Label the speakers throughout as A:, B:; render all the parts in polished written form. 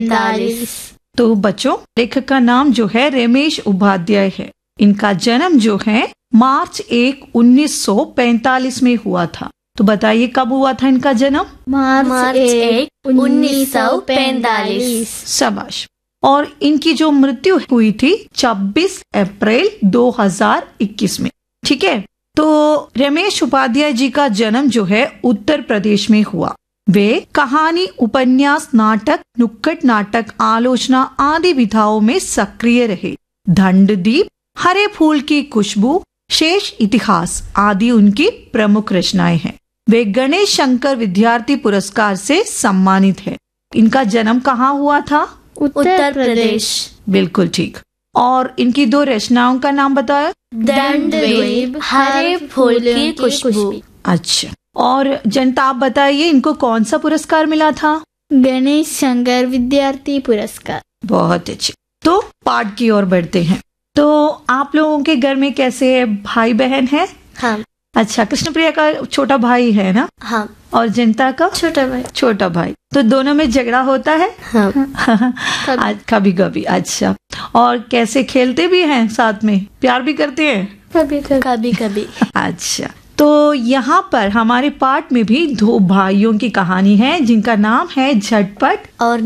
A: 1945।
B: तो बच्चों, लेखक का नाम जो है रमेश उपाध्याय है। इनका जन्म जो है मार्च 1, 1945 में हुआ था। तो बताइए कब हुआ था इनका जन्म?
A: मार्च 1, 1945।
B: शाबाश। और इनकी जो मृत्यु हुई थी 26 अप्रैल 2021 में। ठीक है। तो रमेश उपाध्याय जी का जन्म जो है उत्तर प्रदेश में हुआ। वे कहानी, उपन्यास, नाटक, नुक्कड़ नाटक, आलोचना आदि विधाओं में सक्रिय रहे। दंडदीप, हरे फूल की खुशबू, शेष इतिहास आदि उनकी प्रमुख रचनाएं हैं। वे गणेश शंकर विद्यार्थी पुरस्कार से सम्मानित है। इनका जन्म कहाँ हुआ था?
A: उत्तर प्रदेश।
B: बिल्कुल ठीक। और इनकी 2 रचनाओं का नाम बताया?
A: दंडदीप, हरे फूल की खुशबू।
B: अच्छा। और जनता आप बताइए, इनको कौन सा पुरस्कार मिला था?
A: गणेश शंकर विद्यार्थी पुरस्कार।
B: बहुत अच्छे। तो पाठ की ओर बढ़ते हैं। तो आप लोगों के घर में कैसे है? भाई बहन है?
A: हाँ।
B: अच्छा, कृष्णप्रिया का छोटा भाई है ना?
A: हाँ।
B: और जनता का?
A: छोटा भाई।
B: छोटा भाई। तो दोनों में झगड़ा होता है?
A: हाँ।
B: कभी कभी। अच्छा। और कैसे खेलते भी हैं साथ में? प्यार भी करते हैं?
A: कभी कभी।
B: अच्छा। तो यहाँ पर हमारे पाठ में भी 2 भाइयों की कहानी है जिनका नाम है झटपट
A: और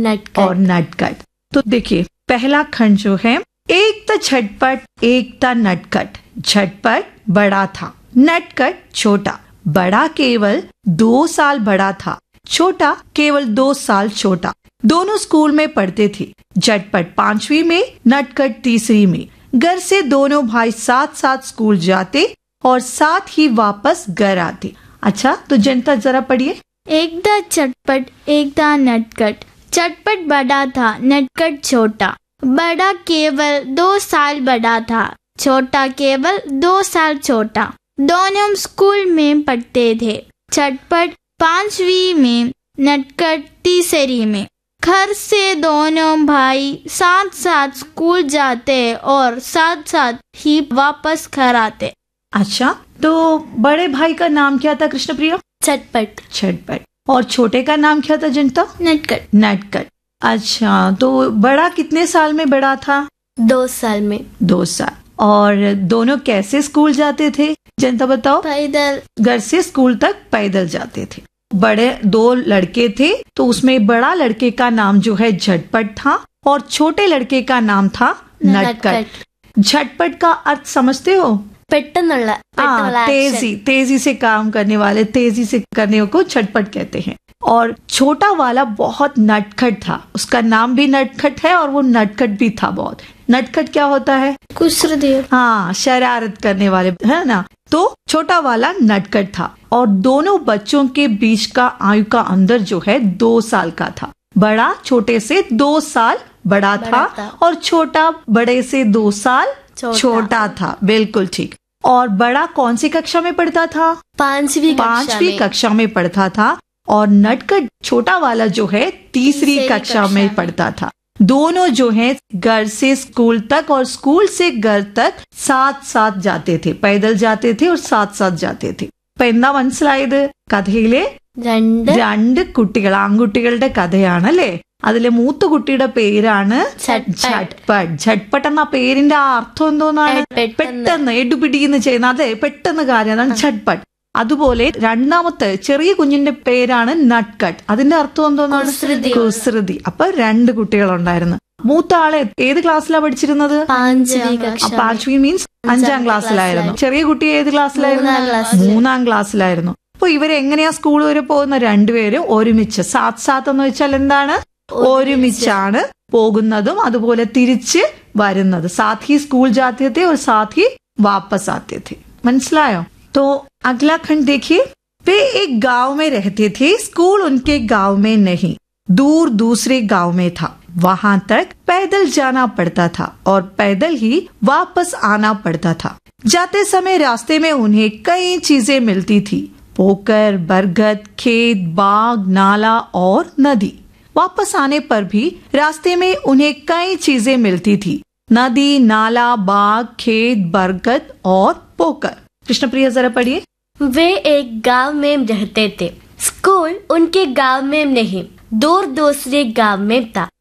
B: नटखट। तो देखिए, पहला खंड जो है, एक था झटपट, एक था नटखट। झटपट बड़ा था, नटखट छोटा। बड़ा केवल 2 साल बड़ा था, छोटा केवल 2 साल छोटा। दोनों स्कूल में पढ़ते थे। झटपट 5वीं में, नटखट 3री में। घर से दोनों भाई साथ साथ स्कूल जाते और साथ ही वापस घर आते। अच्छा, तो जनता जरा पढ़िए।
A: एक था चटपट, एक था नटखट। चटपट बड़ा था, नटखट छोटा। बड़ा केवल 2 साल बड़ा था, छोटा केवल 2 साल छोटा। दोनों स्कूल में पढ़ते थे। चटपट 5वीं में, नटखट 3री में। घर से दोनों भाई साथ साथ स्कूल जाते और साथ साथ ही वापस घर आते।
B: अच्छा, तो बड़े भाई का नाम क्या था कृष्णप्रिया?
A: झटपट।
B: और छोटे का नाम क्या था जनता? नटखट। अच्छा, तो बड़ा कितने साल में बड़ा था?
A: 2 साल में।
B: 2 साल। और दोनों कैसे स्कूल जाते थे जनता बताओ?
A: पैदल।
B: घर से स्कूल तक पैदल जाते थे। बड़े 2 लड़के थे, तो उसमें बड़ा लड़के का नाम जो है झटपट था और छोटे लड़के का नाम था नटखट। झटपट का अर्थ समझते हो? तेजी से काम करने वाले, तेजी से करने को झटपट कहते हैं। और छोटा वाला बहुत नटखट था, उसका नाम भी नटखट है और वो नटखट भी था बहुत। नटखट क्या होता है? हाँ, शरारत करने वाले, है ना? तो छोटा वाला नटखट था। और दोनों बच्चों के बीच का आयु का अंतर जो है 2 साल का था। बड़ा छोटे से 2 साल बड़ा था और छोटा बड़े से 2 साल छोटा था। बिल्कुल ठीक। और बड़ा कौन सी कक्षा में पढ़ता था? 5वीं कक्षा में पढ़ता था। और नटखट छोटा वाला जो है 3री कक्षा में पढ़ता था। दोनों जो है घर से स्कूल तक और स्कूल से घर तक साथ साथ जाते थे, पैदल जाते थे और साथ साथ जाते थे। എന്താ മനസ്സിലായത്? കഥയിലെ 2 കുട്ടികൾ, ആൺകുട്ടികളുടെ കഥയാണല്ലേ? അതിലെ മൂത്ത കുട്ടിയുടെ പേരാണ് झटपट। झटपट എന്ന പേരിന്റെ അർത്ഥം എന്തോന്നാണ്? പെട്ടെന്ന്, എടുപിടിന്ന് ചെയ്യുന്ന, അതെ, പെട്ടെന്ന് കാര്യം, അതാണ് झटपट। അതുപോലെ രണ്ടാമത്തെ ചെറിയ കുഞ്ഞിന്റെ പേരാണ് നട്ട്കട്ട്. അതിന്റെ അർത്ഥം എന്തോന്നാണ്? കുസൃതി. അപ്പൊ 2 കുട്ടികളുണ്ടായിരുന്നു. മൂത്ത ആളെ ഏത് ക്ലാസ്സിലാണ് പഠിച്ചിരുന്നത്? 5वीं മീൻസ് 5ാം ക്ലാസ്സിലായിരുന്നു. ചെറിയ കുട്ടി ഏത് ക്ലാസ്സിലായിരുന്നു? 3ാം ക്ലാസ്സിലായിരുന്നു. അപ്പൊ ഇവരെങ്ങനെയാ സ്കൂൾ വരെ പോകുന്ന? 2 പേരും ഒരുമിച്ച്. സാത്ത് എന്ന് വെച്ചാൽ എന്താണ്? ഒരുമിച്ചാണ് പോകുന്നതും അതുപോലെ തിരിച്ച് വരുന്നത്. സാത്ത് ही स्कूल जाते थे और साथ ही वापस आते थे। മനസ്സിലായോ? तो अगला खंड देखिए। वे एक गांव में रहते थे। स्कूल उनके गांव में नहीं, दूर दूसरे गांव में था। वहां तक पैदल जाना पड़ता था और पैदल ही वापस आना पड़ता था। जाते समय रास्ते में उन्हें कई चीजें मिलती थी। पोकर, बरगद, खेत, बाग, नाला और नदी। वापस आने पर भी रास्ते में उन्हें कई चीजें मिलती थी। नदी, नाला, बाग, खेत, बरगद और पोकर। कृष्णप्रिया जरा पढ़िए।
C: वे एक गांव में रहते थे। स्कूल उनके गांव में नहीं, दूर दूसरे गांव में था।